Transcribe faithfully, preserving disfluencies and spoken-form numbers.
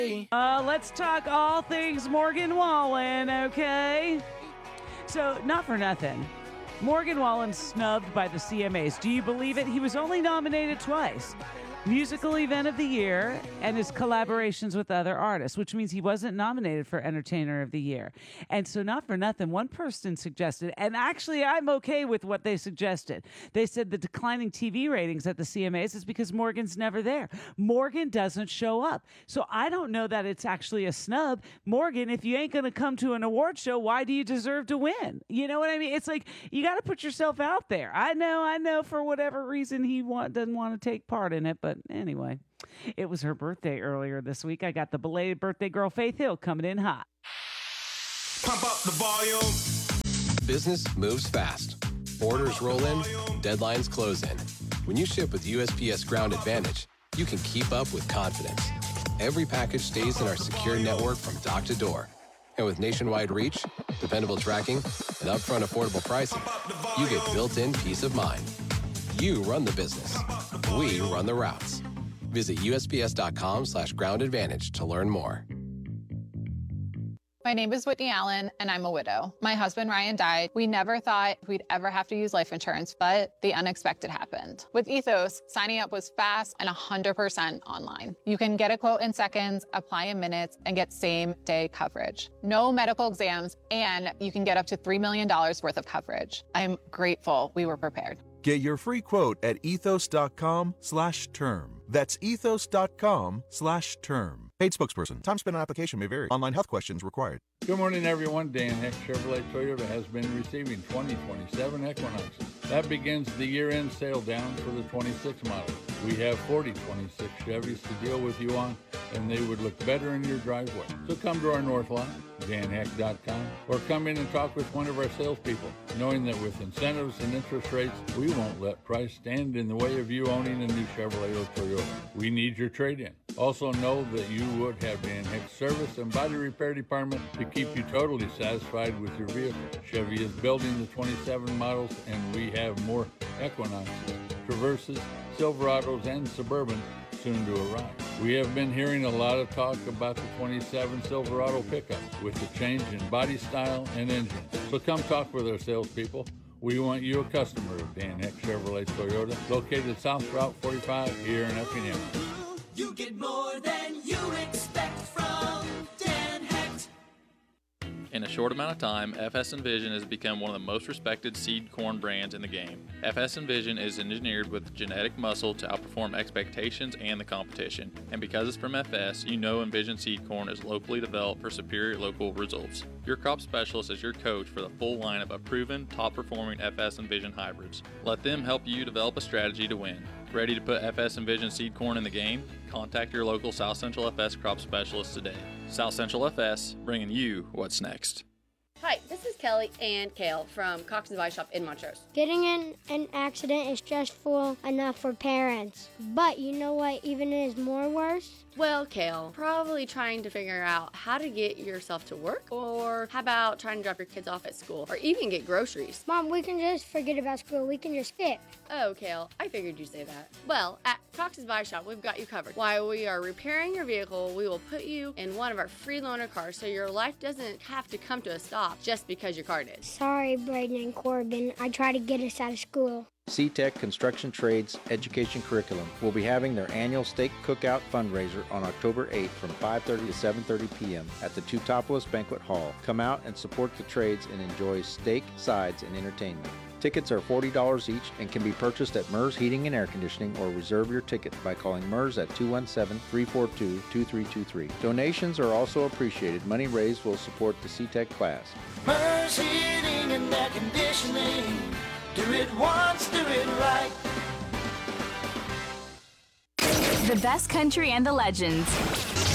Uh, let's talk all things Morgan Wallen, okay? So, not for nothing. Morgan Wallen snubbed by the C M As. Do you believe it? He was only nominated twice. Musical Event of the Year and his collaborations with other artists, which means he wasn't nominated for Entertainer of the Year. And so not for nothing, one person suggested, and actually I'm okay with what they suggested. They said the declining T V ratings at the C M As is because Morgan's never there. Morgan doesn't show up. So I don't know that it's actually a snub. Morgan, if you ain't going to come to an award show, why do you deserve to win? You know what I mean? It's like, you got to put yourself out there. I know, I know for whatever reason he want, doesn't want to take part in it, but But anyway, it was her birthday earlier this week. I got the belated birthday girl, Faith Hill, coming in hot. Pump up the volume. Business moves fast. Orders roll in, deadlines close in. When you ship with U S P S Ground Advantage, you can keep up with confidence. Every package stays in our secure network from dock to door. And with nationwide reach, dependable tracking, and upfront affordable pricing, you get built-in peace of mind. You run the business. We run the routes. Visit usps.com slash ground advantage to learn more. My name is Whitney Allen, and I'm a widow. My husband, Ryan, died. We never thought we'd ever have to use life insurance, but the unexpected happened. With Ethos, signing up was fast and one hundred percent online. You can get a quote in seconds, apply in minutes, and get same-day coverage. No medical exams, and you can get up to three million dollars worth of coverage. I'm grateful we were prepared. Get your free quote at ethos.com slash term. That's ethos.com slash term. Paid spokesperson. Time spent on application may vary. Online health questions required. Good morning, everyone. Dan Heck Chevrolet Toyota has been receiving twenty twenty-seven Equinoxes. That begins the year-end sale down for the twenty-six model. We have forty twenty-six Chevys to deal with you on, and they would look better in your driveway. So come to our North Lot, dan heck dot com, or come in and talk with one of our salespeople, knowing that with incentives and interest rates, we won't let price stand in the way of you owning a new Chevrolet or Toyota. We need your trade-in. Also know that you would have Dan Heck's service and body repair department to keep you totally satisfied with your vehicle. Chevy is building the twenty-seven models, and we have more Equinoxes, Traverses, Silverados, and Suburban soon to arrive. We have been hearing a lot of talk about the twenty-seven Silverado pickup with the change in body style and engine. So come talk with our salespeople. We want you a customer of Dan Heck Chevrolet Toyota, located South Route forty-five here in Effingham. You get more than you expect from Dan Hecht. In a short amount of time, F S Envision has become one of the most respected seed corn brands in the game. F S Envision is engineered with genetic muscle to outperform expectations and the competition. And because it's from F S, you know Envision seed corn is locally developed for superior local results. Your crop specialist is your coach for the full lineup of proven, top-performing F S Envision hybrids. Let them help you develop a strategy to win. Ready to put F S Envision seed corn in the game? Contact your local South Central F S crop specialist today. South Central F S, bringing you what's next. Hi, this is Kelly and Kale from Cox's Body Shop in Montrose. Getting in an accident is stressful enough for parents, but you know what even is more worse? Well, Kale, probably trying to figure out how to get yourself to work, or how about trying to drop your kids off at school, or even get groceries. Mom, we can just forget about school. We can just skip. Oh, Kale, I figured you'd say that. Well, at Cox's Body Shop, we've got you covered. While we are repairing your vehicle, we will put you in one of our free loaner cars so your life doesn't have to come to a stop just because your car did. Sorry, Braden and Corbin. I tried to get us out of school. C-Tech Construction Trades Education Curriculum will be having their annual Steak Cookout fundraiser on October eighth from five thirty to seven thirty p.m. at the Teutopolis Banquet Hall. Come out and support the trades and enjoy steak, sides, and entertainment. Tickets are forty dollars each and can be purchased at Mers Heating and Air Conditioning, or reserve your ticket by calling Mers at two one seven, three four two, two three two three. Donations are also appreciated. Money raised will support the C-Tech class. Mers Heating and Air Conditioning. Do it once, do it right. The best country and the legends.